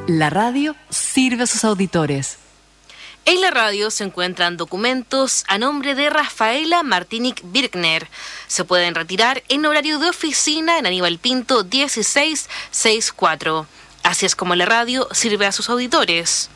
La radio sirve a sus auditores. En la radio se encuentran documentos a nombre de Rafaela Martinic Birkner. Se pueden retirar en horario de oficina en Aníbal Pinto 1664. Así es como la radio sirve a sus auditores.